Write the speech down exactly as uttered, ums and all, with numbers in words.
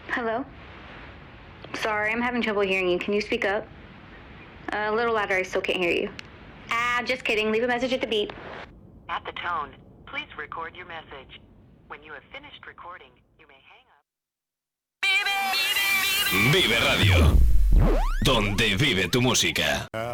Hello? Sorry, I'm having trouble hearing you. Can you speak up? Uh, a little louder, I still can't hear you. Ah, just kidding. Leave a message at the beep. At the tone, please record your message. When you have finished recording, you may hang up. Vive Radio, donde vive tu música.